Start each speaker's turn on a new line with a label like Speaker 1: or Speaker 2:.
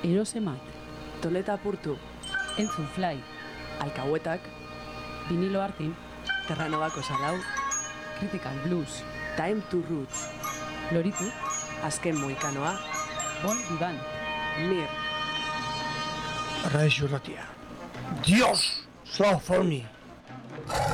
Speaker 1: Erosemat,
Speaker 2: Toleta apurtu,
Speaker 1: Entzun Fly,
Speaker 2: Alkahuetak,
Speaker 1: Vinilo Artin,
Speaker 2: Terranobako Salau,
Speaker 1: Critical Blues,
Speaker 2: Time to Roots,
Speaker 1: Loritu,
Speaker 2: Azken Moikanoa,
Speaker 1: Bon Vivant,
Speaker 2: Mir,
Speaker 3: Radio Ratia. Dios, slow for me.